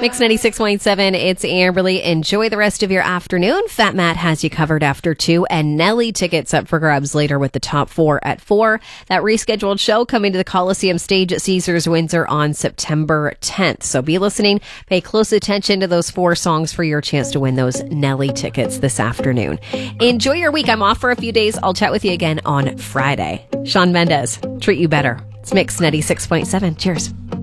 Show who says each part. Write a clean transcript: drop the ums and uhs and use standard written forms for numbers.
Speaker 1: Mix 96.7, it's Amberly. Enjoy the rest of your afternoon. Fat Matt has you covered after 2, and Nelly tickets up for grabs later with the top 4 at 4. That rescheduled show coming to the Coliseum stage at Caesars Windsor on September 10th. So be listening. Pay close attention to those 4 songs for your chance to win those Nelly tickets this afternoon. Enjoy your week. I'm off for a few days. I'll chat with you again on Friday. Shawn Mendes, treat you better. It's Mix 96.7. Cheers.